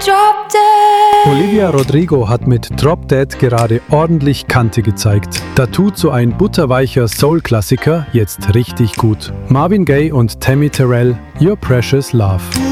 Drop Dead. Olivia Rodrigo hat mit Drop Dead gerade ordentlich Kante gezeigt. Da tut so ein butterweicher Soul-Klassiker jetzt richtig gut. Marvin Gaye und Tammy Terrell, Your Precious Love.